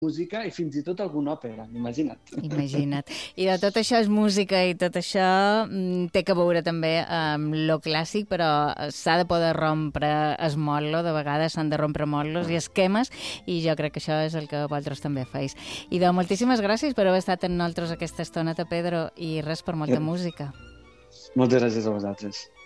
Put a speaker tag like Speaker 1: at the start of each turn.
Speaker 1: música i fins i tot alguna òpera, imagina't.
Speaker 2: Imagina't. I de tot això és música i tot això té que veure també amb lo clàssic, però s'ha de poder rompre es motlo, de vegades s'han de rompre motlos i esquemes, i jo crec que això és el que vosaltres també feis. I moltíssimes gràcies per haver estat amb nosaltres aquesta estoneta, Pedro, i res, per molta música.
Speaker 1: Moltes gràcies a vosaltres.